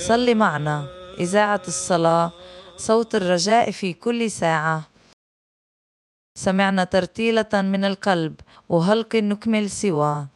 صلي معنا. إذاعة الصلاة، صوت الرجاء في كل ساعة. سمعنا ترتيلة من القلب، وهلق نكمل سوا.